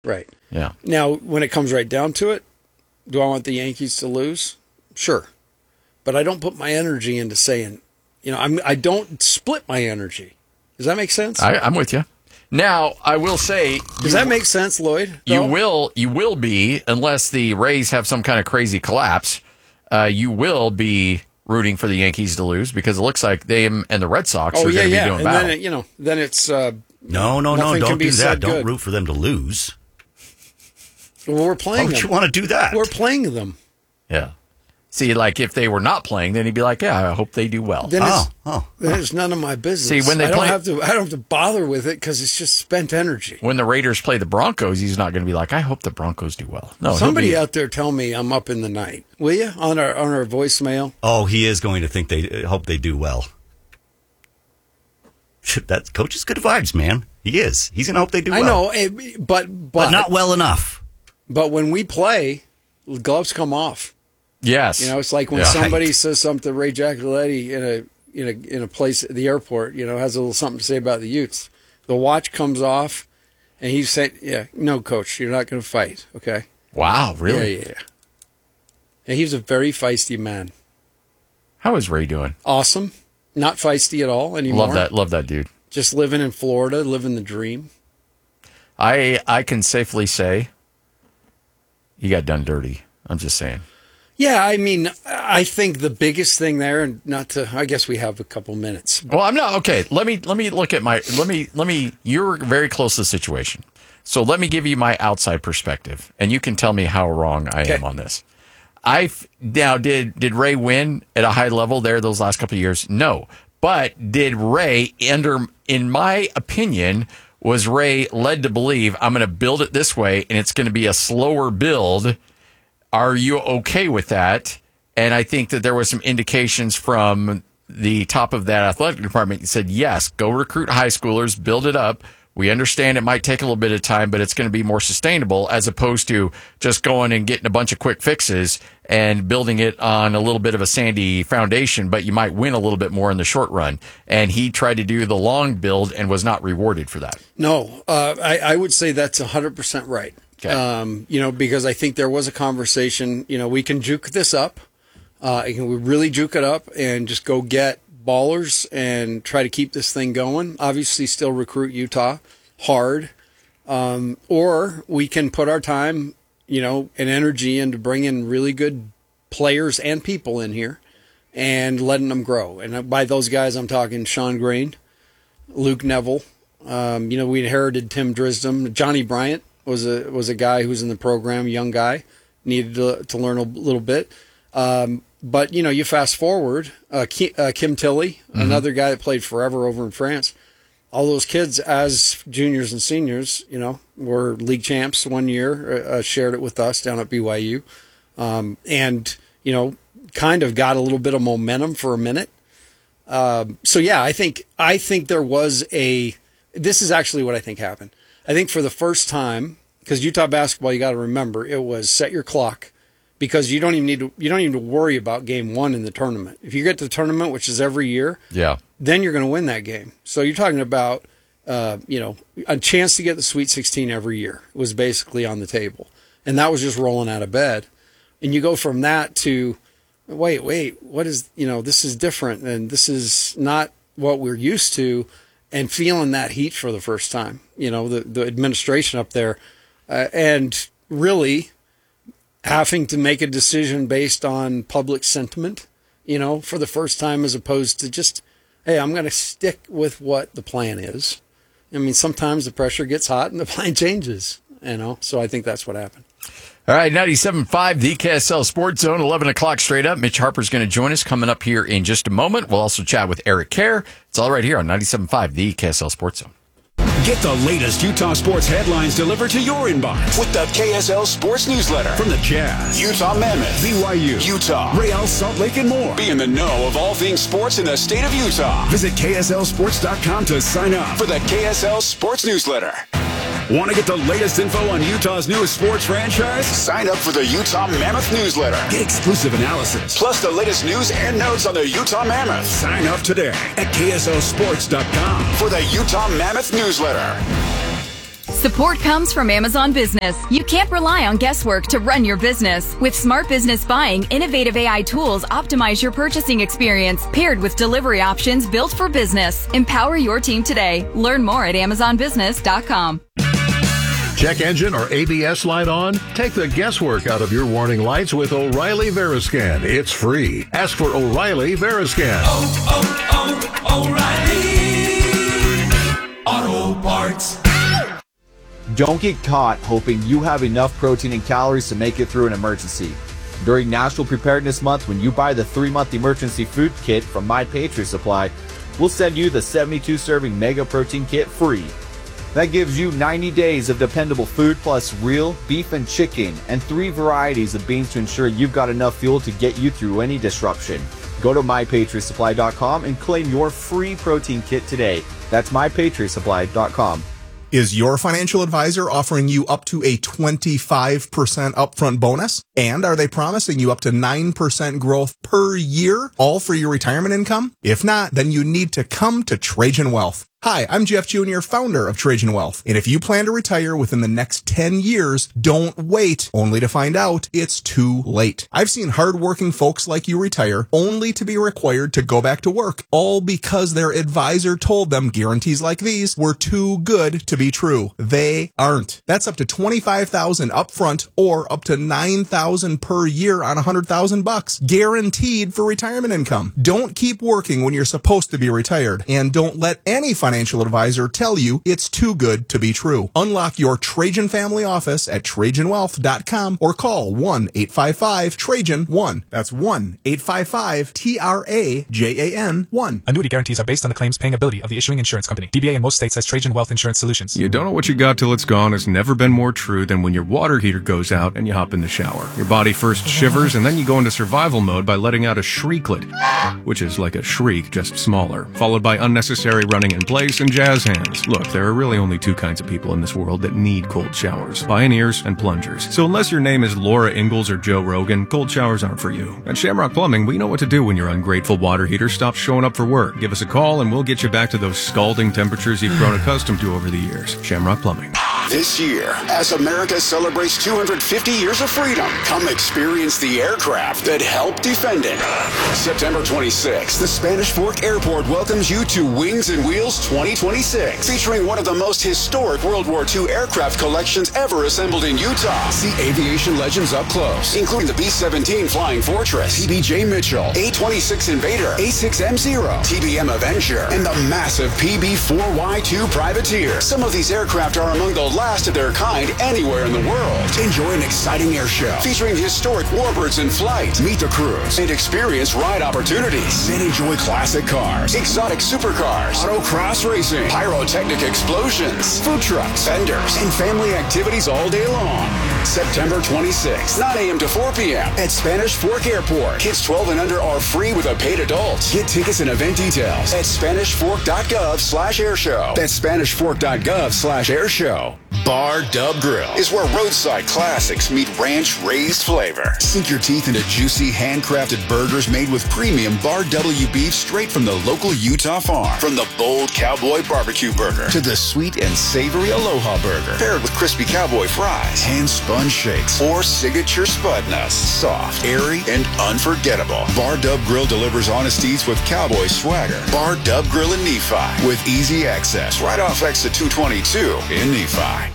Right. Yeah. Now, when it comes right down to it, do I want the Yankees to lose? Sure. But I don't put my energy into saying, I don't split my energy. Does that make sense? I'm with you. Now, I will say... Does that make sense, Lloyd? You will be, unless the Rays have some kind of crazy collapse, you will be rooting for the Yankees to lose because it looks like they and the Red Sox are going to be doing battle. And then it's... No, don't do that. Don't good. root for them to lose. Well, we're playing them. Why would you want to do that? We're playing them. Yeah. See, like if they were not playing, then he'd be like, "Yeah, I hope they do well." Then it's none of my business. See, when they I don't have to bother with it because it's just spent energy. When the Raiders play the Broncos, he's not going to be like, "I hope the Broncos do well." No, somebody out there tell me I'm up in the night, will you? On our voicemail. Oh, he is going to think they hope they do well. That coach is good vibes, man. He is. He's going to hope they do well. I know, but not well enough. But when we play, gloves come off. Yes. It's like when somebody says something to Ray Giacoletti in a place at the airport, has a little something to say about the Utes. The watch comes off, and he's saying, no, coach, you're not going to fight, okay? Wow, really? Yeah. And he's a very feisty man. How is Ray doing? Awesome. Not feisty at all anymore. Love that dude. Just living in Florida, living the dream. I can safely say he got done dirty. I'm just saying. Yeah, I mean, I think the biggest thing there, and I guess we have a couple minutes. Well, I'm not, okay, let me look at you're very close to the situation. So let me give you my outside perspective, and you can tell me how wrong I am on this. Now, did Ray win at a high level there those last couple of years? No. But did Ray, in my opinion, was Ray led to believe I'm going to build it this way, and it's going to be a slower build? Are you okay with that? And I think that there was some indications from the top of that athletic department that said, yes, go recruit high schoolers, build it up. We understand it might take a little bit of time, but it's going to be more sustainable as opposed to just going and getting a bunch of quick fixes and building it on a little bit of a sandy foundation, but you might win a little bit more in the short run. And he tried to do the long build and was not rewarded for that. No, I would say that's 100% right. Okay. Because I think there was a conversation, we can juke this up. Can we really juke it up and just go get ballers and try to keep this thing going? Obviously still recruit Utah hard. Or we can put our time, and energy into bringing really good players and people in here and letting them grow. And by those guys, I'm talking Sean Green, Luke Neville. We inherited Tim Drisdom. Johnny Bryant was a guy who's in the program, young guy, needed to learn a little bit. But, you fast forward, Kim Tilley, another guy that played forever over in France. All those kids as juniors and seniors, were league champs one year, shared it with us down at BYU. And, kind of got a little bit of momentum for a minute. I think there was this is actually what I think happened. I think for the first time, because Utah basketball, you got to remember, it was set your clock because you don't even need to worry about game one in the tournament. If you get to the tournament, which is every year, then you're going to win that game. So you're talking about, a chance to get the Sweet 16 every year was basically on the table. And that was just rolling out of bed. And you go from that to, wait, what is, this is different and this is not what we're used to. And feeling that heat for the first time, the administration up there, and really having to make a decision based on public sentiment, for the first time, as opposed to just, hey, I'm going to stick with what the plan is. I mean, sometimes the pressure gets hot and the plan changes, so I think that's what happened. All right, 97.5, the KSL Sports Zone, 11 o'clock straight up. Mitch Harper's going to join us coming up here in just a moment. We'll also chat with Eric Kerr. It's all right here on 97.5, the KSL Sports Zone. Get the latest Utah sports headlines delivered to your inbox with the KSL Sports Newsletter. From the Jazz, Utah Mammoth, BYU, Utah, Real Salt Lake, and more. Be in the know of all things sports in the state of Utah. Visit KSLSports.com to sign up for the KSL Sports Newsletter. Want to get the latest info on Utah's newest sports franchise? Sign up for the Utah Mammoth newsletter. Get exclusive analysis. Plus the latest news and notes on the Utah Mammoth. Sign up today at KSLSports.com for the Utah Mammoth newsletter. Support comes from Amazon Business. You can't rely on guesswork to run your business. With Smart Business Buying, innovative AI tools optimize your purchasing experience, paired with delivery options built for business. Empower your team today. Learn more at AmazonBusiness.com. Check engine or ABS light on? Take the guesswork out of your warning lights with O'Reilly Veriscan. It's free. Ask for O'Reilly Veriscan. O'Reilly Auto Parts. Don't get caught hoping you have enough protein and calories to make it through an emergency. During National Preparedness Month, when you buy the 3-month emergency food kit from My Patriot Supply, we'll send you the 72-serving Mega Protein Kit free. That gives you 90 days of dependable food plus real beef and chicken and 3 varieties of beans to ensure you've got enough fuel to get you through any disruption. Go to MyPatriotSupply.com and claim your free protein kit today. That's MyPatriotSupply.com. Is your financial advisor offering you up to a 25% upfront bonus? And are they promising you up to 9% growth per year, all for your retirement income? If not, then you need to come to Trajan Wealth. Hi, I'm Jeff Jr., founder of Trajan Wealth. And if you plan to retire within the next 10 years, don't wait only to find out it's too late. I've seen hardworking folks like you retire only to be required to go back to work, all because their advisor told them guarantees like these were too good to be true. They aren't. That's up to $25,000 upfront or up to $9,000 per year on $100,000, guaranteed for retirement income. Don't keep working when you're supposed to be retired, and don't let any financial advisor tell you it's too good to be true. Unlock your Trajan family office at TrajanWealth.com or call 1-855-TRAJAN-1. That's 1-855-TRAJAN-1. Annuity guarantees are based on the claims paying ability of the issuing insurance company. DBA in most states has Trajan Wealth Insurance Solutions. You don't know what you got till it's gone has never been more true than when your water heater goes out and you hop in the shower. Your body first shivers and then you go into survival mode by letting out a shrieklet, which is like a shriek, just smaller, followed by unnecessary running in place and jazz hands. Look, there are really only 2 kinds of people in this world that need cold showers: pioneers and plungers. So unless your name is Laura Ingalls or Joe Rogan, cold showers aren't for you. At Shamrock Plumbing, we know what to do when your ungrateful water heater stops showing up for work. Give us a call and we'll get you back to those scalding temperatures you've grown accustomed to over the years. Shamrock Plumbing. This year, as America celebrates 250 years of freedom, come experience the aircraft that helped defend it. September 26th, the Spanish Fork Airport welcomes you to Wings and Wheels 2026, featuring one of the most historic World War II aircraft collections ever assembled in Utah. See aviation legends up close, including the B-17 Flying Fortress, TBJ Mitchell, A-26 Invader, A-6M0, TBM Avenger, and the massive PB-4Y2 Privateer. Some of these aircraft are among the last of their kind anywhere in the world. Enjoy an exciting air show featuring historic warbirds in flight. Meet the crews and experience ride opportunities. Then enjoy classic cars, exotic supercars, autocross racing, pyrotechnic explosions, food trucks, vendors, and family activities all day long. September 26th, 9 a.m. to 4 p.m. at Spanish Fork Airport. Kids 12 and under are free with a paid adult. Get tickets and event details at SpanishFork.gov/airshow. That's SpanishFork.gov/airshow. Bar Dub Grill is where roadside classics meet ranch-raised flavor. Sink your teeth into juicy, handcrafted burgers made with premium Bar W beef straight from the local Utah farm. From the bold cowboy barbecue burger to the sweet and savory Aloha burger, paired with crispy cowboy fries, hand-spun shakes, or signature spud nuts. Soft, airy, and unforgettable. Bar Dub Grill delivers honest eats with cowboy swagger. Bar Dub Grill in Nephi with easy access right off exit 222 in Nephi.